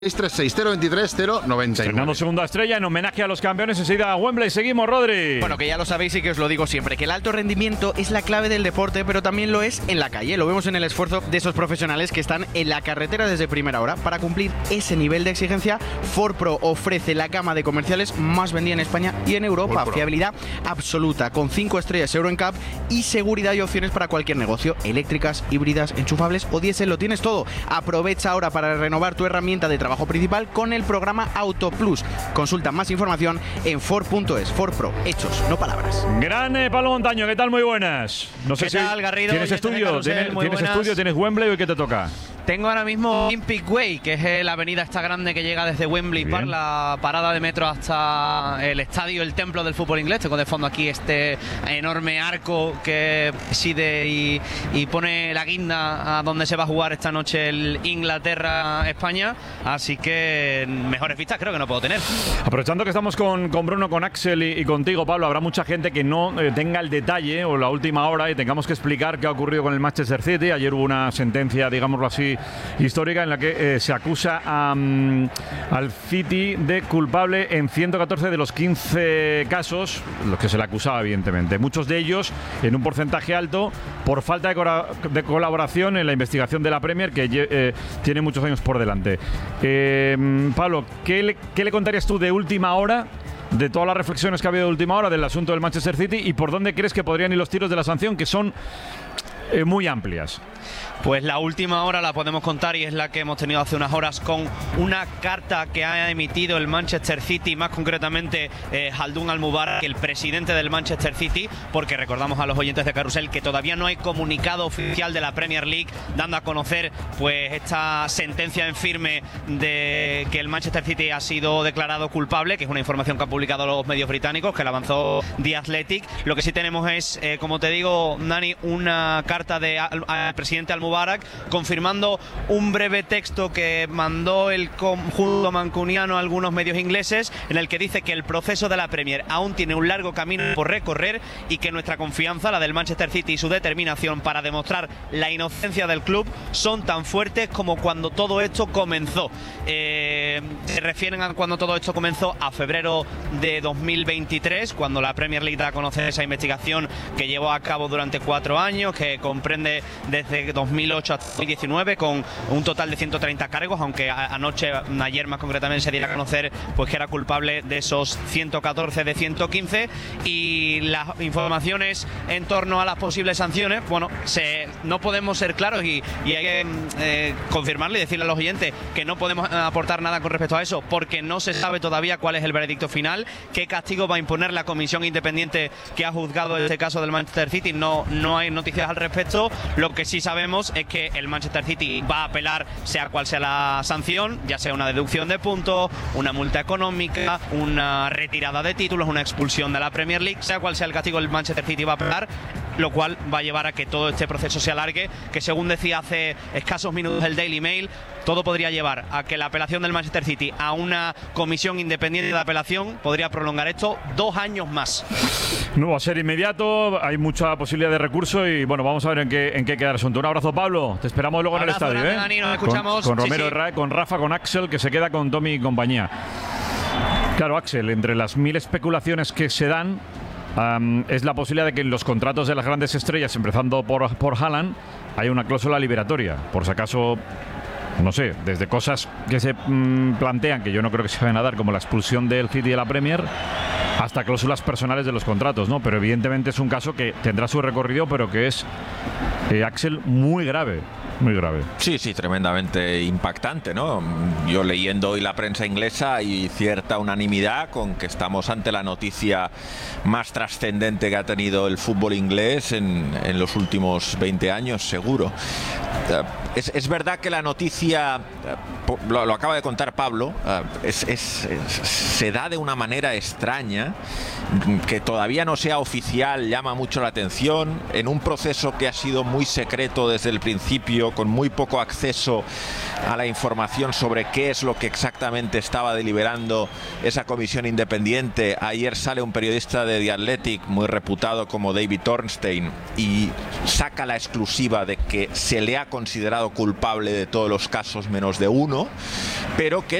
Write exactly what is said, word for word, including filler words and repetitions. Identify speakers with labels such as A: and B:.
A: seis tres seis cero dos tres cero nueve nueve.
B: Fernando segunda estrella en homenaje a los campeones. Enseguida a Wembley. Seguimos, Rodri.
C: Bueno, que ya lo sabéis y que os lo digo siempre, que el alto rendimiento es la clave del deporte, pero también lo es en la calle. Lo vemos en el esfuerzo de esos profesionales que están en la carretera desde primera hora. Para cumplir ese nivel de exigencia, Ford Pro ofrece la gama de comerciales más vendida en España y en Europa. Fiabilidad absoluta, con cinco estrellas Euro N C A P y seguridad y opciones para cualquier negocio. Eléctricas, híbridas, enchufables o diésel, lo tienes todo. Aprovecha ahora para renovar tu herramienta de trabajo principal con el programa Auto Plus. Consulta más información en Ford punto es. Ford Pro, hechos, no palabras.
B: Gran eh, Pablo Montaño, ¿qué tal? Muy buenas. No sé
C: ¿Qué
B: si
C: tal, Garrido?
B: tienes estudio, tienes, tienes estudio, tienes Wembley, ¿o qué te toca?
C: Tengo ahora mismo Olympic Way, que es la avenida esta grande que llega desde Wembley Park, la parada de metro hasta el estadio, el templo del fútbol inglés. Tengo de fondo aquí este enorme arco que preside y, y pone la guinda a donde se va a jugar esta noche el Inglaterra-España. Así que mejores vistas creo que no puedo tener.
B: Aprovechando que estamos con, con Bruno, con Axel y, y contigo, Pablo, habrá mucha gente que no eh, tenga el detalle o la última hora y tengamos que explicar qué ha ocurrido con el Manchester City. Ayer hubo una sentencia, digámoslo así, histórica en la que eh, se acusa a, um, al City de culpable en ciento catorce de los quince casos, los que se le acusaba evidentemente, muchos de ellos en un porcentaje alto por falta de, cora- de colaboración en la investigación de la Premier, que eh, tiene muchos años por delante. eh, Pablo, ¿qué le, ¿qué le contarías tú de última hora, de todas las reflexiones que ha habido de última hora del asunto del Manchester City, y por dónde crees que podrían ir los tiros de la sanción, que son eh, muy amplias?
C: Pues la última hora la podemos contar y es la que hemos tenido hace unas horas con una carta que ha emitido el Manchester City, más concretamente eh, Khaldoon Al-Mubarak, el presidente del Manchester City, porque recordamos a los oyentes de Carrusel que todavía no hay comunicado oficial de la Premier League dando a conocer pues esta sentencia en firme de que el Manchester City ha sido declarado culpable, que es una información que han publicado los medios británicos, que la avanzó The Athletic. Lo que sí tenemos es, eh, como te digo, Dani, una carta de al, al presidente Al-Mubarak confirmando un breve texto que mandó el conjunto mancuniano a algunos medios ingleses, en el que dice que el proceso de la Premier aún tiene un largo camino por recorrer y que nuestra confianza, la del Manchester City, y su determinación para demostrar la inocencia del club son tan fuertes como cuando todo esto comenzó. Eh, se refieren a cuando todo esto comenzó a febrero de dos mil veintitrés, cuando la Premier League da a conocer esa investigación que llevó a cabo durante cuatro años, que comprende desde dos mil ocho a dos mil diecinueve, con un total de ciento treinta cargos, aunque a, anoche, ayer más concretamente, se diera a conocer pues que era culpable de esos ciento catorce de ciento quince. Y las informaciones en torno a las posibles sanciones, bueno, se, no podemos ser claros y, y hay que eh, confirmarle y decirle a los oyentes que no podemos aportar nada con respecto a eso, porque no se sabe todavía cuál es el veredicto final, qué castigo va a imponer la comisión independiente que ha juzgado este caso del Manchester City. No, no hay noticias al respecto. Lo que sí sabemos es que el Manchester City va a apelar sea cual sea la sanción, ya sea una deducción de puntos, una multa económica, una retirada de títulos, una expulsión de la Premier League, sea cual sea el castigo, el Manchester City va a apelar, lo cual va a llevar a que todo este proceso se alargue, que según decía hace escasos minutos el Daily Mail, todo podría llevar a que la apelación del Manchester City a una comisión independiente de apelación podría prolongar esto dos años más.
B: No va a ser inmediato, hay mucha posibilidad de recurso y bueno, vamos a ver en qué, en qué queda el asunto. Un abrazo, Pablo, te esperamos luego
C: Abrazo,
B: en el estadio.
C: Dani,
B: ¿eh?
C: nos escuchamos.
B: Con, con Romero,
C: sí, sí.
B: con Rafa, con Axel, que se queda con Tommy y compañía. Claro, Axel, entre las mil especulaciones que se dan, um, es la posibilidad de que en los contratos de las grandes estrellas, empezando por, por Haaland, haya una cláusula liberatoria, por si acaso. No sé, desde cosas que se mmm, plantean, que yo no creo que se vayan a dar, como la expulsión del City de la Premier, hasta cláusulas personales de los contratos, ¿no? Pero evidentemente es un caso que tendrá su recorrido, pero que es, eh, Axel, muy grave. Muy grave.
D: Sí, sí, tremendamente impactante, ¿no? Yo leyendo hoy la prensa inglesa hay cierta unanimidad con que estamos ante la noticia más trascendente que ha tenido el fútbol inglés en, en los últimos veinte años, seguro. Es, es verdad que la noticia, lo, lo acaba de contar Pablo, es, es, es, se da de una manera extraña, que todavía no sea oficial, llama mucho la atención, en un proceso que ha sido muy secreto desde el principio, con muy poco acceso a la información sobre qué es lo que exactamente estaba deliberando esa comisión independiente. Ayer sale un periodista de The Athletic muy reputado como David Ornstein y saca la exclusiva de que se le ha considerado culpable de todos los casos menos de uno. pero que